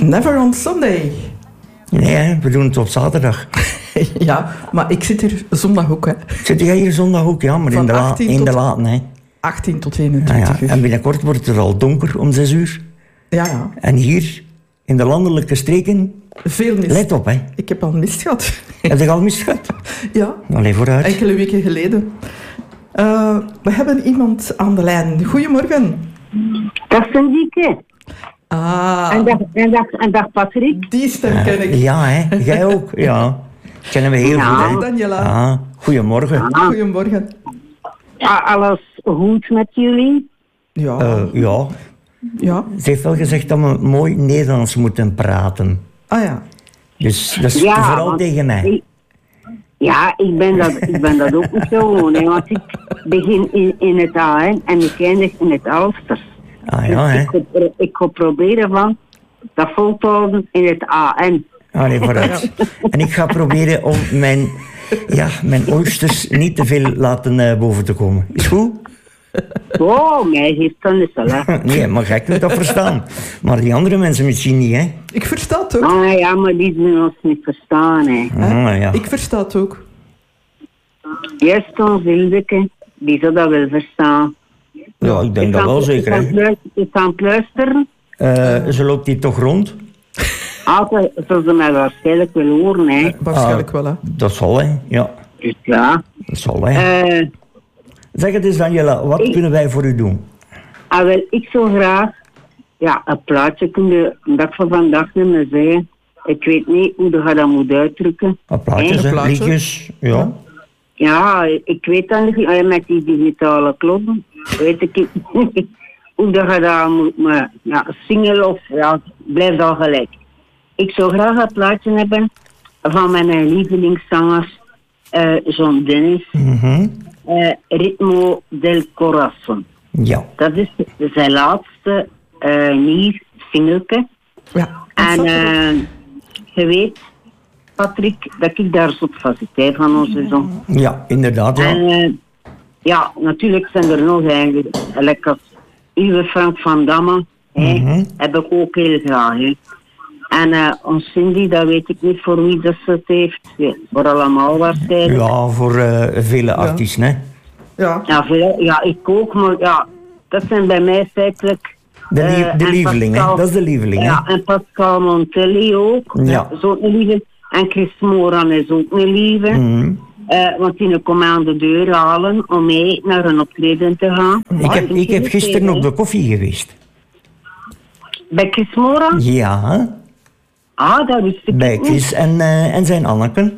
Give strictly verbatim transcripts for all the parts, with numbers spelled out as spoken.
Never on Sunday. Nee, hè, we doen het op zaterdag. Ja, maar ik zit hier zondag ook, hè. Zit jij hier zondag ook? Ja, maar in de, la- in de laten, hè. achttien tot eenentwintig Ah, ja. uur. En binnenkort wordt het al donker om zes uur. Ja, ja. En hier, in de landelijke streken, Veel mist. let op, hè. Ik heb al mist gehad. Heb je al mist gehad? Ja, Allee, vooruit. enkele weken geleden. Uh, we hebben iemand aan de lijn. Goedemorgen. Dag Sandieke. Ah. En dag, en, dag, en dag Patrick. Die stem ken ik. Uh, ja, hè. Jij ook. Ja. Kennen we heel ja. goed, hè. Daniela. Ah, goedemorgen. Ah. Goedemorgen. Ja, alles goed met jullie? Ja. Uh, ja. Ja. Ze heeft wel gezegd dat we mooi Nederlands moeten praten. Ah ja. Dus dat is ja, vooral tegen mij. Ik, ja, ik ben, dat, ik ben dat ook niet zo gewoon, hè, want ik begin in, in het A N en ik eindig in het Ulster. Ah ja, dus hè. ik, ga, ik ga proberen van dat vol te houden in het A N. Allee, vooruit. En ik ga proberen om mijn, ja, mijn oysters niet te veel laten uh, boven te komen. Is goed? Oh, mij heeft dat niet zo, hè. Nee, maar jij kunt dat verstaan. Maar die andere mensen misschien niet, hè. Ik versta het ook. Ah ja, maar die zullen ons niet verstaan, hè. Ah, ja. Ik versta het ook. Eerst ons Hildeke, die zou dat wel verstaan. Ja, ik denk is dat wel aan, zeker, is hè. aan, is aan het luisteren. Uh, ze loopt hier toch rond? Altijd zou ze mij waarschijnlijk wel horen, hè. Waarschijnlijk Ah, wel, hè. Dat zal, hè. Ja, Dus ja. dat zal, hè. Uh, zeg het eens, Daniela, wat ik, kunnen wij voor u doen? Ah, wel, ik zou graag ja, een plaatje kunnen, een dag van vandaag nemen zeggen. Ik weet niet hoe je dat moet uitdrukken. Een plaatjes, hè, liedjes, ja. ja. Ja, ik weet dat niet. Met die digitale kloppen, weet ik niet hoe je dat moet, maar ja, single of, ja, blijft al gelijk. Ik zou graag een plaatje hebben van mijn lievelingszangers, uh, John Dennis. Mm-hmm. Uh, Ritmo del Corazon. Ja. Dat is zijn laatste uh, nieuw singeltje. Ja. En uh, je weet, Patrick, dat ik daar zo van zit, hè, van onze zon. Ja, inderdaad, ja. En uh, ja, natuurlijk zijn er nog eigenlijk, lekker als Uwe Frank van Damme, mm-hmm. hè, heb ik ook heel graag, hè. En uh, ons Cindy, dat weet ik niet voor wie dat ze het heeft. Ja, voor allemaal waarschijnlijk. Ja, voor uh, vele artiesten, hè. Ja. Ja, veel, ja, ik ook, maar ja, dat zijn bij mij feitelijk... De, lie- uh, de lieveling, hè. Dat is de lieveling, Ja, hè. en Pascal Montelli ook. Ja. Dat is ook een lieve. En Chris Moran is ook een lieve. Mm. Uh, want die komen aan de deur halen om mee naar een optreden te gaan. Ik heb, ik heb gisteren op de koffie geweest. Bij Chris Moran? Ja. Ah, dat wist ik Bij niet. Chris en, uh, en zijn Anneke.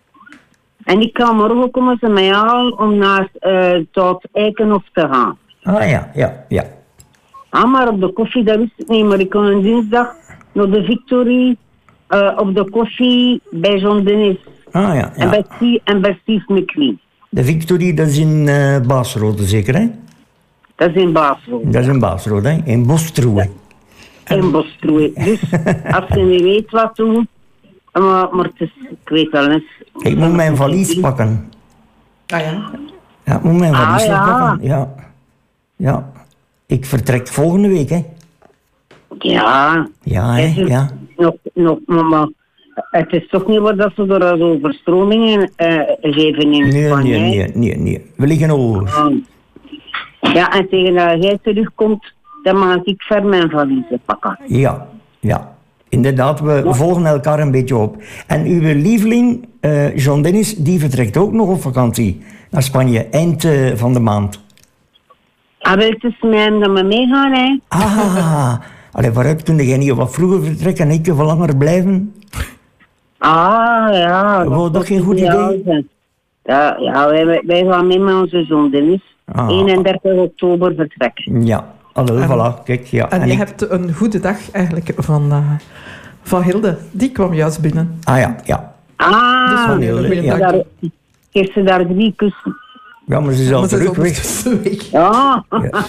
En ik kan morgen komen ze mij halen om naar uh, tot Eikenhof te gaan. Ah ja, ja, ja. Ah, maar op de koffie, dat wist ik niet. Maar ik kon een dinsdag naar de Victory uh, op de koffie bij John Dennis. Ah ja, ja. En bij Steve, en bij Steve McQueen. De Victory, dat is in uh, Baasrode zeker, hè? Dat is in Baasrode. Dat is in Baasrode, hè? In Bostroe. In Bostroe. Dus als je niet weet wat doen, maar, maar het is, ik weet wel eens. Ik moet mijn valies pakken. Ah ja? Ja, ik moet mijn valies ah, ja. pakken. Ja. Ja. Ik vertrek volgende week, hè? Ja. Ja, hè? Ja. Nog, nog, maar het is toch niet wat dat ze er als overstromingen uh, geven in nee, Spanje. Nee, nee, nee, nee. We liggen over. Um, ja, en tegen dat jij terugkomt, dan mag ik ver mijn valiezen pakken. Ja, ja. Inderdaad, we ja. volgen elkaar een beetje op. En uw lieveling, uh, John Dennis, die vertrekt ook nog op vakantie naar Spanje, eind uh, van de maand. Ah, wel, het is mij hem dat we meegaan, hè. Ah, allee, waaruit kun jij niet wat vroeger vertrekken en ik wat langer blijven? Ah, ja. Dat was dat geen goed idee? Ja, ja wij, wij gaan mee met onze zoon Dennis. Ah. eenendertig oktober vertrekken. Ja, allee, en, voilà, kijk. Ja. En, en je ik... hebt een goede dag eigenlijk van, uh, van Hilde. Die kwam juist binnen. Ah ja, ja. Ah, dus van Hilde, ja. Daar, geeft ze daar drie kussen. Ja, maar ze is al maar terug ze weg. weg. Ja. ja.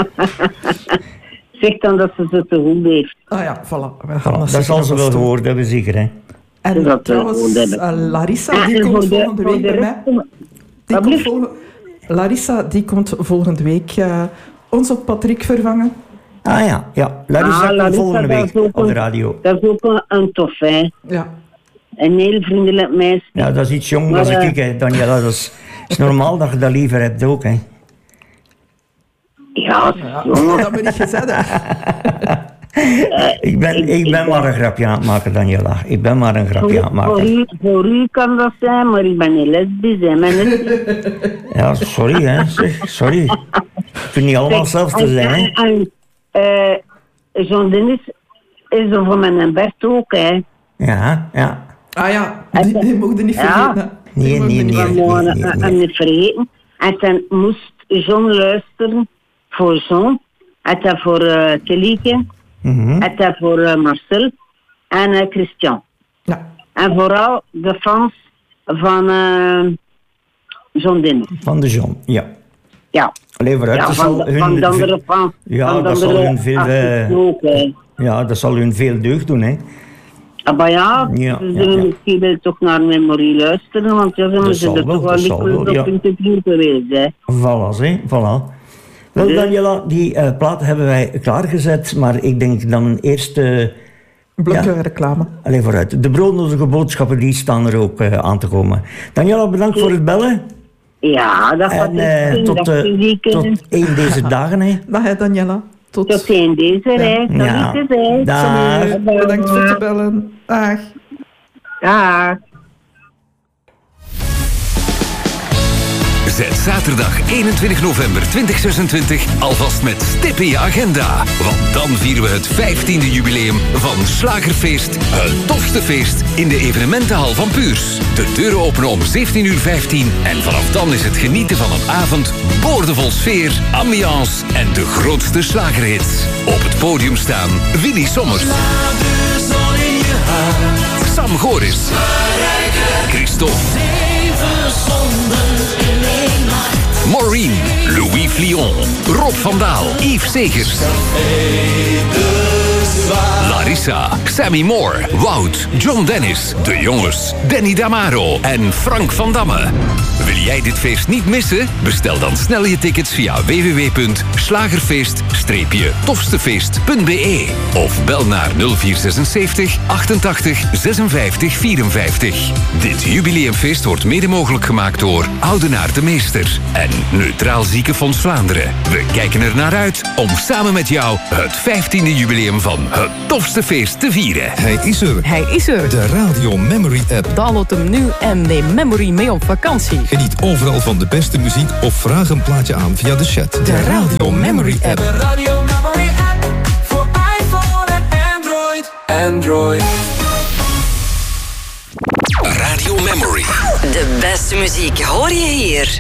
Zeg dan dat ze ze te goed heeft. Ah ja, voilà. We gaan voilà. dat dat zal ze wel gehoord hebben, zeker, hè. En dat trouwens, uh, Larissa, die komt de, volgende week bij mij. Die komt volgende, Larissa, die komt volgende week uh, ons op Patrick vervangen. Ah ja, ja. Larissa Ah, komt volgende dat week is ook op de een- radio. Dat is ook een, een tof, hè. Ja. Een heel vriendelijk meisje. Ja, dat is iets jong Maar, als eh, ik, hè, Daniela. Dat is, is normaal dat je dat liever hebt ook, hè. Ja, Ja, jongen. dat ben ik gezegd. Ik ben, ik ben maar een grapje aan het maken, Daniela. Ik ben maar een grapje aan het Voor maken. u, voor u kan dat zijn, maar ik ben niet lesbisch, hè. Mijn Ja, sorry, hè. Zeg, sorry. Het hoeft niet allemaal hetzelfde te zijn, hè. En, eh, John Dennis is er voor mijn Bert ook, hè. Ja, ja. Ah ja, die, die mogen niet Ja. vergeten. Die Nee, mogen nee, niet nee. We mogen nee, nee. hem niet vergeten. En dan moest John luisteren voor John. En dan voor uh, Telieke. Mhm. En dan voor uh, Marcel. En uh, Christian. Ja. En vooral de fans van uh, John Dennis. Van de John, ja. Ja. Alleen vooruit, Ja, dat van, zal de, van de hun... andere fans. Ja, van de dat zal andere hun veel, artiesten eh, ook, hè. Ja, dat zal hun veel deugd doen, hè. Ah, maar ja, Ja, ze ja, zullen ja. misschien wel toch naar Memory luisteren, want ja, Dat ze zal er wel, toch dat wel zal wel, dikwijls op ja. interview geweest, hè. Voilà, hè, voilà. Wel, Dus- Daniela, die uh, plaat hebben wij klaargezet, maar ik denk dan eerst... Uh, Een blokje Ja. reclame. Alleen vooruit. De broodnodige boodschappen, die staan er ook uh, aan te komen. Daniela, bedankt voor het bellen. Ja, dat gaat En uh, dus tot, dat uh, zie ik, tot één deze dagen, hè. Dag hè, Daniela. Tot, tot in deze reis. Ja. Ja. Is, Dag. Salut. Bedankt voor het bellen. Dag. Dag. Zet zaterdag eenentwintig november tweeduizend zesentwintig alvast met stip in je agenda. Want dan vieren we het vijftiende jubileum van Slagerfeest. Het tofste feest in de evenementenhal van Puurs. De deuren openen om zeventien uur vijftien en vanaf dan is het genieten van een avond boordevol sfeer, ambiance en de grootste slagerhits. Op het podium staan Willy Sommers, Sam Goris, Christophe, Maureen, Louis Vlion, Rob van Daal, Yves Segers, Larissa, Sammy Moore, Wout, John Dennis, De Jongens, Danny Damaro en Frank van Damme. Wil jij dit feest niet missen? Bestel dan snel je tickets via w w w punt slagerfeest tofstefeest punt b e of bel naar nul vier zevenenzeventig achtentachtig zesenvijftig vierenvijftig. Dit jubileumfeest wordt mede mogelijk gemaakt door Oudenaarde Meester en Neutraal Ziekenfonds Vlaanderen. We kijken er naar uit om samen met jou het vijftiende jubileum van het tofste feest te vieren. Hij is er. Hij is er. De Radio Memory app. Download hem nu en neem Memory mee op vakantie. Geniet overal van de beste muziek of vraag een plaatje aan via de chat. De Radio Memory app. De Radio Memory app voor iPhone en Android. Android. Radio Memory. De beste muziek hoor je hier.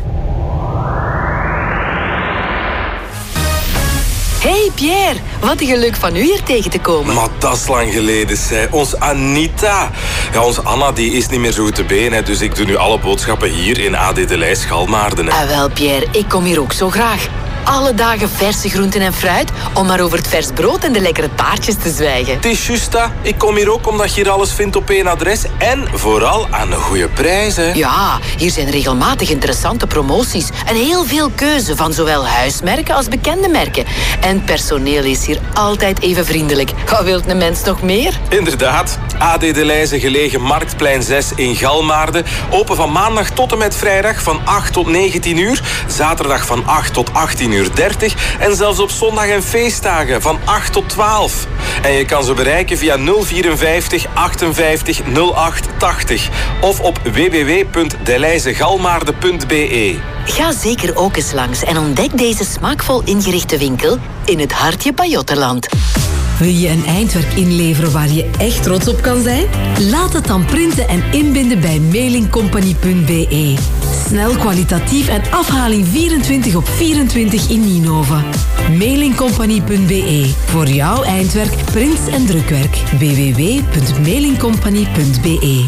Hey Pierre, wat een geluk van u hier tegen te komen. Maar dat is lang geleden, zei. Ons Anita. Ja, onze Anna die is niet meer zo goed te been, hè, dus ik doe nu alle boodschappen hier in A D de Leij Schalmaarden. Hè. Ah wel Pierre, ik kom hier ook zo graag. Alle dagen verse groenten en fruit, om maar over het vers brood en de lekkere taartjes te zwijgen. Het is juist dat. Ik kom hier ook omdat je hier alles vindt op één adres en vooral aan een goede prijs. Hè. Ja, hier zijn regelmatig interessante promoties en heel veel keuze van zowel huismerken als bekende merken. En het personeel is hier altijd even vriendelijk. Wat wilt een mens nog meer? Inderdaad. A D de Leijze gelegen Marktplein zes in Galmaarden. Open van maandag tot en met vrijdag van acht tot negentien uur. Zaterdag van acht tot achttien uur dertig. En zelfs op zondag en feestdagen van acht tot twaalf. En je kan ze bereiken via nul vierenvijftig achtenvijftig nul acht tachtig. Of op w w w punt deleizegalmaarden punt b e. Ga zeker ook eens langs en ontdek deze smaakvol ingerichte winkel in het hartje Pajottenland. Wil je een eindwerk inleveren waar je echt trots op kan zijn? Laat het dan printen en inbinden bij mailingcompany punt b e. Snel, kwalitatief en afhaling vierentwintig op vierentwintig in Ninove. mailingcompany punt b e. Voor jouw eindwerk, prints en drukwerk. w w w punt mailingcompany punt b e.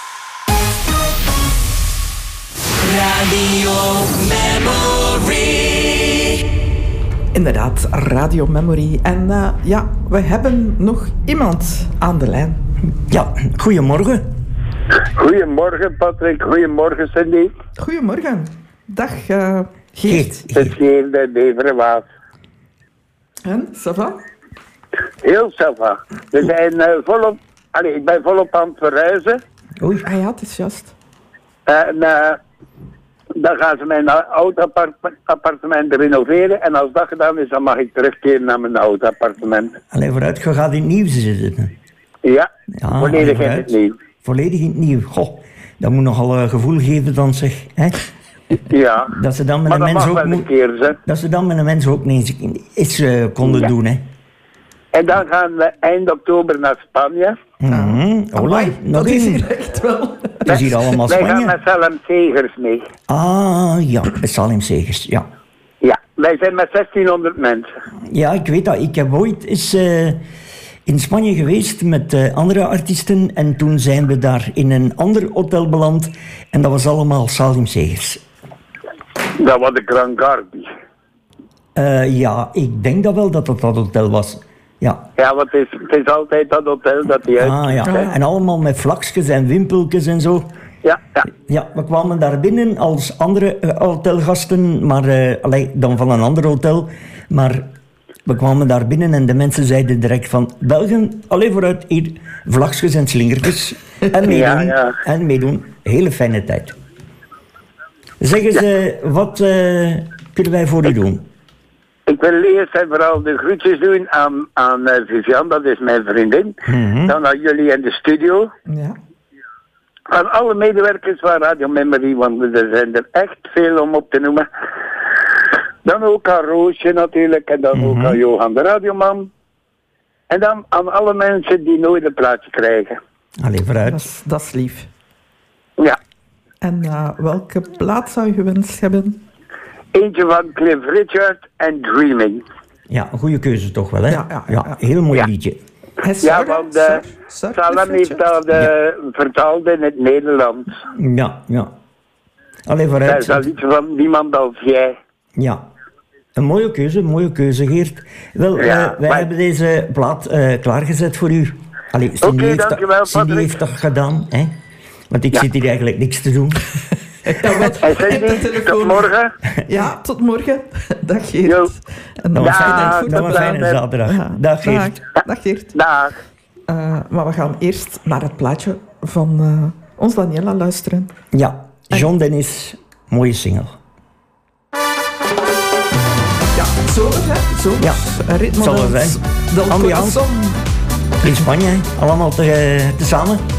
Radio Memory. Inderdaad, Radio Memory. En uh, ja, we hebben nog iemand aan de lijn. Ja, goedemorgen. Goedemorgen Patrick, goedemorgen Cindy. Goedemorgen. Dag uh, Geert. Geert. Het is Geert bij Beverwaas. En, ça va? Heel ça va. We zijn uh, volop... Allee, ik ben volop aan het verhuizen. Oei. Ah ja, het is juist. En uh, dan gaan ze mijn oud appart- appartement renoveren. En als dat gedaan is, dan mag ik terugkeren naar mijn oud appartement. Allee, vooruit, je gaat in het nieuw zitten. Ja, Ja, volledig allee, in het nieuw. Volledig in het nieuw. Goh, dat moet nogal een gevoel geven dan, zeg. Hè? Ja, Dat ze dan met maar een dat mens mag ook wel een moet- keer, zeg. Dat ze dan met een mens ook eens, eens uh, konden Ja. doen, hè. En dan gaan we eind oktober naar Spanje. Mm-hmm. Olai, nog Dat is één. hier echt wel. Het is hier allemaal Wij gaan Spanje. met Salem Segers mee. Ah, ja, Salim Segers, ja. Ja, wij zijn met zestienhonderd mensen. Ja, ik weet dat. Ik heb ooit eens uh, in Spanje geweest met uh, andere artiesten en toen zijn we daar in een ander hotel beland en dat was allemaal Salim Segers. Dat was de Gran Garbi. Uh, ja, ik denk dat wel dat dat dat hotel was. Ja. Ja, want het is, het is altijd dat hotel dat hij uit. Ah ja, en allemaal met vlaksjes en wimpeltjes en zo. Ja, ja. Ja, we kwamen daar binnen als andere uh, hotelgasten, maar uh, allee, dan van een ander hotel. Maar we kwamen daar binnen en de mensen zeiden direct van Belgen, allee vooruit, hier, vlaksjes en slingertjes. En meedoen, Ja, ja. en meedoen. Hele fijne tijd. Zeg eens, uh, wat uh, kunnen wij voor u doen? Ik wil eerst en vooral de groetjes doen aan, aan uh, Vivian, dat is mijn vriendin. Mm-hmm. Dan aan jullie in de studio. Ja. Aan alle medewerkers van Radio Memory, want er zijn er echt veel om op te noemen. Dan ook aan Roosje natuurlijk, en dan Mm-hmm. ook aan Johan de radioman. En dan aan alle mensen die nooit een plaatje krijgen. Allee, Dat vooruit. is, dat is lief. Ja, En uh, welke plaat zou je gewenst hebben? eentje van Cliff Richard en Dreaming. Ja, een goede keuze toch wel, hè? Ja, ja, ja, ja. heel mooi Ja. liedje. Hey, Ja, Sarah? want uh, Sar- Sar- Salem heeft Richard? dat uh, vertaald in het Nederlands. Ja, ja. Allee, Dat vooruit. is dat liedje van Niemand als jij. Ja. Een mooie keuze, een mooie keuze, Geert. Wel, Ja, uh, wij maar- hebben deze plaat uh, klaargezet voor u. Allee, Cindy, Oké, heeft, dankjewel, dat, Cindy Patrick. heeft dat gedaan, hè? Want ik Ja. zit hier eigenlijk niks te doen. Ja, wat? En En de Cindy, telefoon. tot morgen. Ja, tot morgen. Dag Geert. Jo. En Dat dan was, Ja, fijne fijn, dat was een fijne dag. zaterdag. Ja. Dag, Geert. Dag, Dag Geert. Dag. Uh, maar we gaan eerst naar het plaatje van uh, ons Daniela luisteren. Ja, John Dennis, mooie single. Ja, zomer hè? Zomer. Ja, Een ritme zal wel van zijn. Del Ambiance. Corazon. In Spanje, allemaal te, uh, tezamen.